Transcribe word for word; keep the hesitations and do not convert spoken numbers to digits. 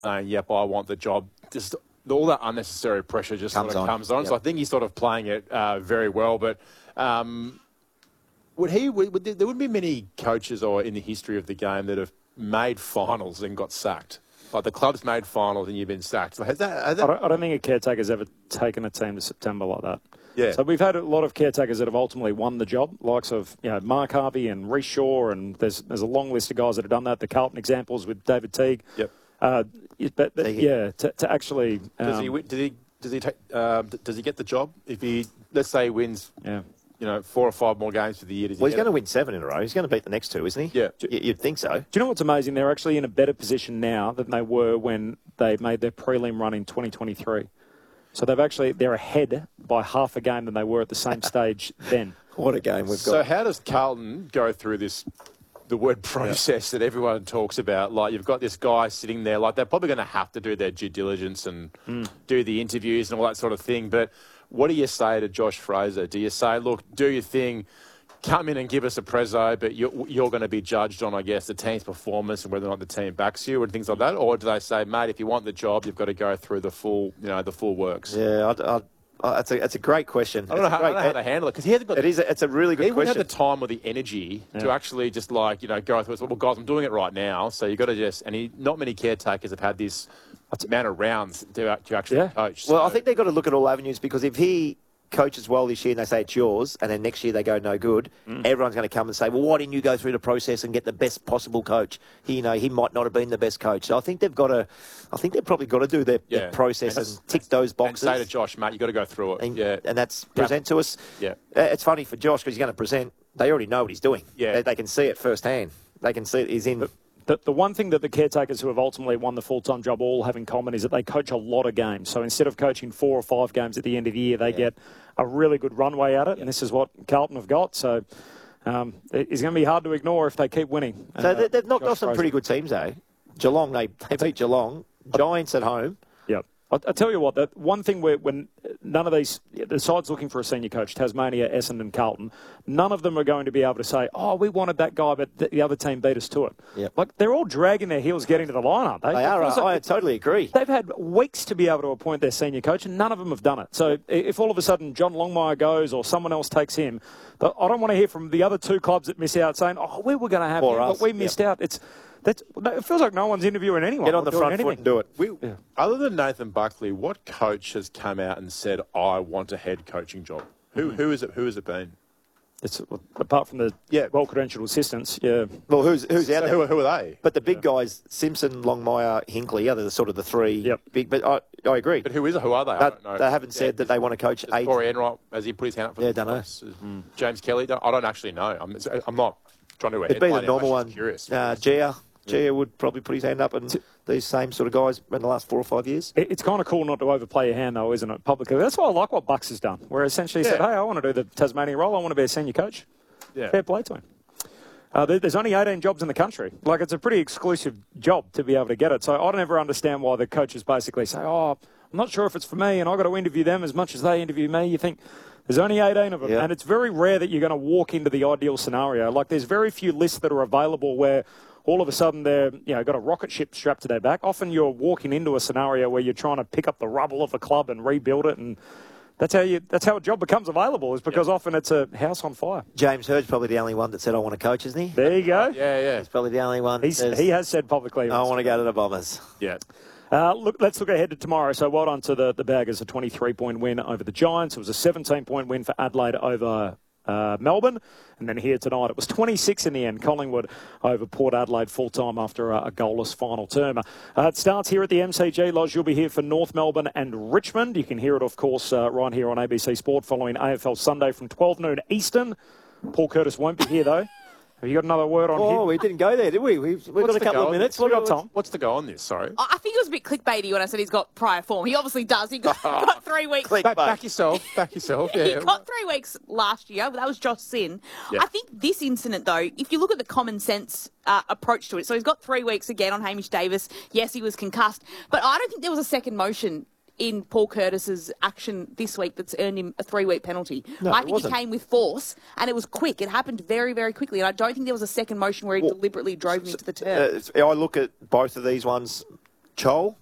saying, yep, I want the job. Just all that unnecessary pressure just comes sort of on. comes on. Yep. So I think he's sort of playing it uh, very well. But um, would he? Would, would there, there wouldn't be many coaches or in the history of the game that have made finals and got sacked. Like the club's made finals and you've been sacked. So has that, has that... I, don't, I don't think a caretaker's ever taken a team to September like that. Yeah. So we've had a lot of caretakers that have ultimately won the job, likes of you know Mark Harvey and Reece Shaw, and there's there's a long list of guys that have done that. The Carlton examples with David Teague. Yep. Uh, but, but yeah, to, to actually um, does he win- does he does he take, uh, does he get the job if he, let's say, he wins? Yeah. You know, four or five more games for the year. Does he Well, he's get going to it? win seven in a row. He's going to beat the next two, isn't he? Yeah. Y- You'd think so. Do you know what's amazing? They're actually in a better position now than they were when they made their prelim run in twenty twenty-three. So they've actually they're ahead by half a game than they were at the same stage then. What a game we've got. So how does Carlton go through this, the word process yeah. that everyone talks about? Like you've got this guy sitting there, like they're probably going to have to do their due diligence and mm. do the interviews and all that sort of thing. But what do you say to Josh Fraser? Do you say, look, do your thing, come in and give us a prezzo, but you're, you're going to be judged on, I guess, the team's performance and whether or not the team backs you and things like that? Or do they say, mate, if you want the job, you've got to go through the full, you know, the full works? Yeah, I'd, I'd, uh, that's a that's a great question. I don't, know how, great, I don't know how to handle it because he hasn't got. It is. A, it's a really good he question. He wouldn't have the time or the energy yeah. to actually just like you know go through. Well, guys, I'm doing it right now, so you got to just. And he, not many caretakers have had this amount of rounds to, to actually yeah. coach. Well, so. I think they've got to look at all avenues because if he coaches well this year and they say it's yours, and then next year they go no good, mm. everyone's going to come and say, well, why didn't you go through the process and get the best possible coach? He, you know, he might not have been the best coach. So I think they've got to, I think they've probably got to do their, yeah. their process and, and tick those boxes. And say to Josh, mate, you've got to go through it. And, yeah. and that's present to us. Yeah. Uh, it's funny for Josh because he's going to present. They already know what he's doing. Yeah. They, they can see it firsthand. They can see it. He's in... But- The, the one thing that the caretakers who have ultimately won the full-time job all have in common is that they coach a lot of games. So instead of coaching four or five games at the end of the year, they yeah. get a really good runway at it, yeah. and this is what Carlton have got. So um, it's going to be hard to ignore if they keep winning. So uh, they, they've knocked Josh off some Fraser. pretty good teams, though. Geelong, they, they beat Geelong. Giants at home. Yep. I, I tell you what, that one thing where when none of these, the sides looking for a senior coach, Tasmania, Essendon, Carlton, none of them are going to be able to say, oh, we wanted that guy, but the other team beat us to it. Yep. Like, they're all dragging their heels getting to the line, aren't they? They are. Like, I totally agree. They've had weeks to be able to appoint their senior coach, and none of them have done it. So if all of a sudden John Longmire goes or someone else takes him, but I don't want to hear from the other two clubs that miss out saying, oh, we were going to have Or him, us. but we missed Yep. out. It's That's, it feels like no one's interviewing anyone. Get on the or doing front anything. foot and do it. We, Yeah. Other than Nathan Buckley, what coach has come out and said, I want a head coaching job? Who, Mm-hmm. who is it? Who has it been? It's, apart from the Yeah. well-credentialed assistants, yeah. Well, who's who's So out there? who, who are they? But the big guys, Simpson, Longmire, Hinkley, are the sort of the three Yep. big. But I, I agree. But who is it? Who are they? I That- don't know. they haven't said that they want to coach Does eight. Corey Enright, has he put his hand up for Yeah, the don't know. place? Mm. James Kelly? I don't actually know. I'm, I'm not trying to It'd be the headline him, normal I'm one. actually Curious. Uh, Gia, Gia would probably put his hand up, and these same sort of guys in the last four or five years. It, it's kind of cool not to overplay your hand, though, isn't it, publicly? That's why I like what Bucks has done, where essentially he Yeah. said, hey, I want to do the Tasmanian role. I want to be a senior coach. Yeah. Fair play to him. Uh, there, there's only eighteen jobs in the country. Like, it's a pretty exclusive job to be able to get it. So I don't ever understand why the coaches basically say, oh, I'm not sure if it's for me, and I've got to interview them as much as they interview me. You think there's only eighteen of them, Yeah. and it's very rare that you're going to walk into the ideal scenario. Like, there's very few lists that are available where all of a sudden they're, you know, got a rocket ship strapped to their back. Often you're walking into a scenario where you're trying to pick up the rubble of a club and rebuild it, and that's how you. That's how a job becomes available, is because often it's a house on fire. James Hurd's probably the only one that said, I want to coach, isn't he? There you go. Yeah, yeah. He's probably the only one that He's, says, he has said publicly. I want to go to the Bombers. Yeah. Uh, look, let's look ahead to tomorrow. So well done to the, the Baggers, a twenty-three point win over the Giants. It was a seventeen point win for Adelaide over uh, Melbourne. And then here tonight, it was twenty-six in the end. Collingwood over Port Adelaide full-time after a, a goalless final term. Uh, it starts here at the M C G Lodge. You'll be here for North Melbourne and Richmond. You can hear it, of course, uh, right here on A B C Sport following A F L Sunday from twelve noon Eastern. Paul Curtis won't be here, though. Have you got another word on Oh, him? we didn't go there, did we? We've, we've got a the couple go of on minutes. this? We got time. What's the go on this? Sorry. I think it was a bit clickbaity when I said he's got prior form. He obviously does. He got, got three weeks. Click. Back, Back. back yourself. Back yourself. He Yeah. got three weeks last year, but that was Josh Sin. Yeah. I think this incident, though, if you look at the common sense uh, approach to it, so he's got three weeks again on Hamish Davis. Yes, he was concussed, but I don't think there was a second motion in Paul Curtis's action this week that's earned him a three-week penalty. No, I it think wasn't. he came with force, and it was quick. It happened very, very quickly, and I don't think there was a second motion where he Well, deliberately drove him into the turf. Uh, I look at both of these ones. Chol.